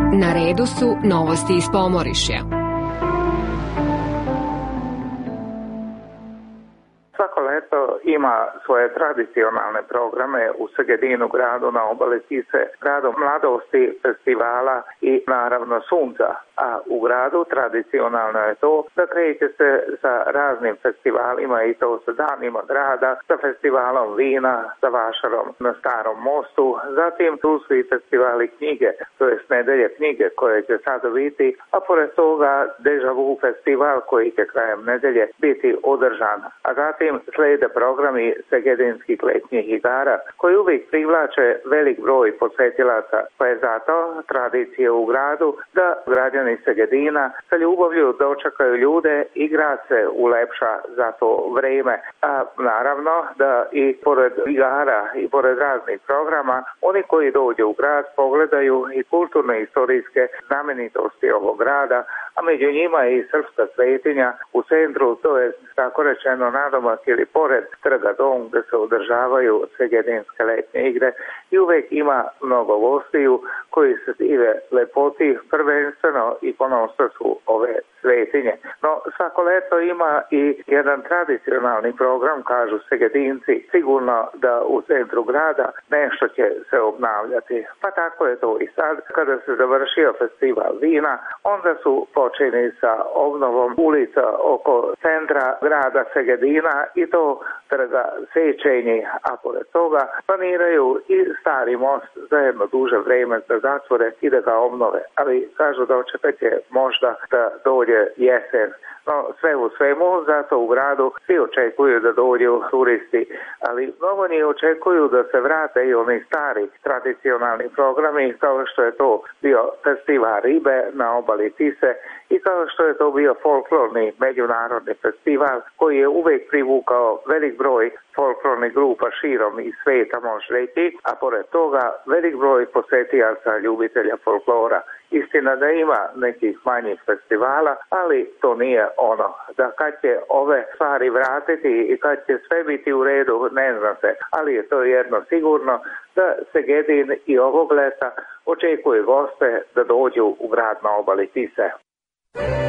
Na redu su novosti iz Pomorišja. Svako leto ima svoje tradicionalne programe u Segedinu, gradu na obali Tise, gradu mladosti, festivala i naravno sunca. A u gradu tradicionalno je to da kreće se sa raznim festivalima i to sa danima grada, sa festivalom vina, sa vašarom na Starom mostu. Zatim tu su i festivali knjige, to jest nedelje knjige koje će sada biti, a pored toga Deja Vu festival koji će krajem nedelje biti održan. A zatim slijede programi segedinskih letnjih igara koji uvijek privlače velik broj posjetilaca, pa je zato tradicija u gradu da građani Segedina sa ljubavlju dočekaju ljude i grad se ulepša za to vrijeme. A naravno da i pored igara i pored raznih programa, oni koji dođu u grad pogledaju i kulturne i historijske znamenitosti ovog grada, a među njima i srpska svetinja u centru, to je tako rečeno nadomak ili pored trga Dom gdje se održavaju segedinske letnje igre i uvijek ima mnogo gostiju koji se dive lepoti prvenstveno i ponosno su ove svetinje. No svako leto ima i jedan tradicionalni program, kažu Segedinci, sigurno da u centru grada nešto će se obnavljati. Pa tako je to i sad, kada se završio festival vina, onda su počeli sa obnovom ulica oko centra grada Segedina i to trga Sečenji, a pored toga planiraju i Stari most za jedno duže vrijeme da zatvore i da ga obnove. Ali kažu da očekuje možda da dođe jesen. No, sve u svemu, zato u gradu svi očekuju da dođu turisti, ali mnogi očekuju da se vrate i oni stari tradicionalni programi, kao što je to bio festival ribe na obali Tise i kao što je to bio folklorni međunarodni festival koji je uvijek privukao velik broj folklornih grupa širom i svijeta, može reći, a pored toga velik broj posjetilaca ljubitelja folklora. Istina da ima nekih manjih festivala, ali to nije ono. Da kad će ove stvari vratiti i kad će sve biti u redu, ne zna se, ali je to jedno sigurno da Segedin i ovog leta očekuje goste da dođu u grad na obali Tise.